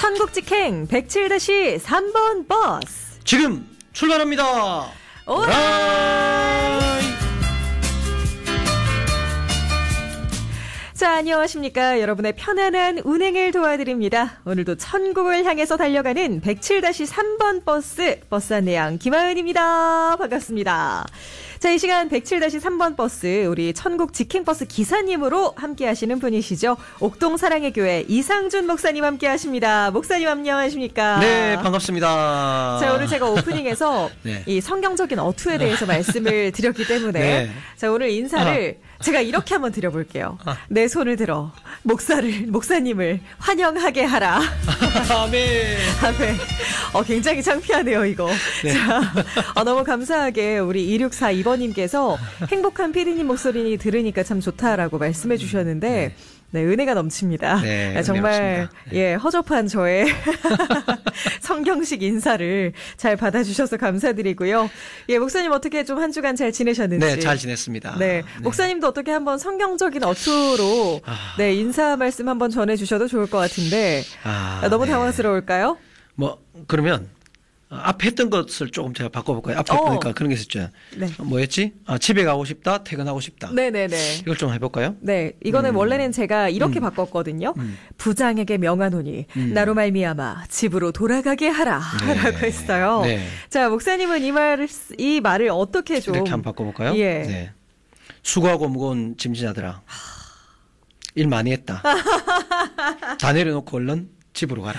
천국직행 107-3번 버스 지금 출발합니다. 오라이! 자, 안녕하십니까. 여러분의 편안한 운행을 도와드립니다. 오늘도 천국을 향해서 달려가는 107-3번 버스 안내양 김하은입니다. 반갑습니다. 자, 이 시간 107-3번 버스, 우리 천국 직행버스 기사님으로 함께 하시는 분이시죠. 옥동 사랑의 교회 이상준 목사님 함께 하십니다. 목사님 안녕하십니까? 네, 반갑습니다. 자, 오늘 제가 오프닝에서 네. 이 성경적인 어투에 대해서 말씀을 드렸기 때문에 네. 자, 오늘 인사를 제가 이렇게 한번 드려볼게요. 내 손을 들어 목사님을 환영하게 하라. 아멘. 아멘. 굉장히 창피하네요, 이거. 네. 자, 너무 감사하게 우리 2642번님께서 행복한 피디님 목소리 들으니까 참 좋다라고 말씀해 주셨는데, 네, 은혜가 넘칩니다. 네, 정말, 네. 예, 허접한 저의 성경식 인사를 잘 받아주셔서 감사드리고요. 예, 목사님 어떻게 좀 한 주간 잘 지내셨는지. 네, 잘 지냈습니다. 네, 목사님도 어떻게 한번 성경적인 어투로 네, 인사 말씀 한번 전해주셔도 좋을 것 같은데, 너무 네. 당황스러울까요? 그러면 앞에 했던 것을 조금 제가 바꿔볼까요? 앞에 보니까 그런 게 있었죠. 네. 뭐였지? 집에 가고 싶다, 퇴근하고 싶다. 네네네. 이걸 좀 해볼까요? 네, 이거는 원래는 제가 이렇게 바꿨거든요. 부장에게 명하노니 나로 말미암아 집으로 돌아가게 하라 라고 했어요. 네. 자, 목사님은 이 말을 어떻게 좀 이렇게 한번 바꿔볼까요? 예. 네. 수고하고 무거운 짐진아들아, 일 많이 했다. 다 내려놓고 얼른 집으로 가라.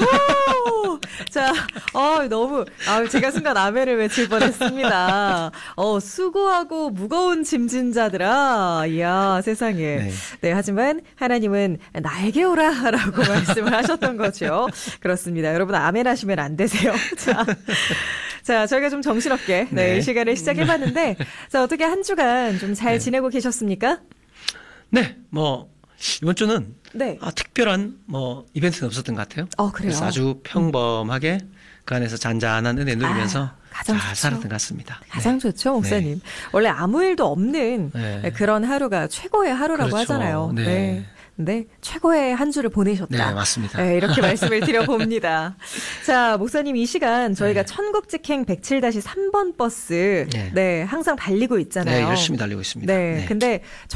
자, 제가 순간 아멘을 외칠 뻔했습니다. 수고하고 무거운 짐진자들아. 이야, 세상에. 네. 네, 하지만 하나님은 나에게 오라라고 말씀을 하셨던 거죠. 그렇습니다. 여러분 아멘 하시면 안 되세요. 자, 저희가 좀 정신없게 이 시간을 시작해봤는데, 자, 어떻게 한 주간 좀 잘 지내고 계셨습니까? 네, 이번 주는 특별한 이벤트는 없었던 것 같아요. 그래요? 그래서 아주 평범하게 그 안에서 잔잔한 은혜 누리면서 가장 잘 좋죠. 살았던 것 같습니다. 가장 좋죠, 목사님. 원래 아무 일도 없는 그런 하루가 최고의 하루라고 그렇죠. 하잖아요. 네. 네, 최고의 한 주를 보내셨다. 네, 맞습니다. 네, 이렇게 말씀을 드려봅니다. 자, 목사님 이 시간 저희가 천국직행 107-3번 버스 항상 달리고 있잖아요. 네, 열심히 달리고 있습니다. 네. 근데